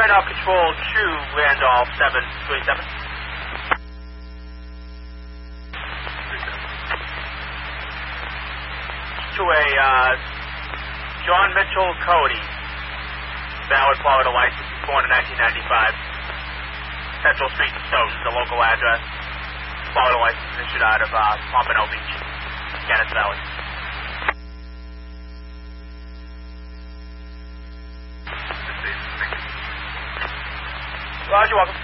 radar control to Randolph 737. To a John Mitchell Cody, valid Florida license, born in 1995. Central Street, Stoughton, the local address. Florida license issued out of Pompano Beach, Canis Valley. Roger, welcome.